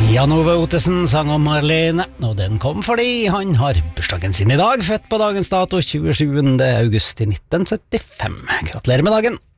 Jan Ove Ottesen sang om Marlene, og den kom fordi han har bursdagen sin i dag, født på dagens dato 27. august i 1975. Gratulerer med dagen!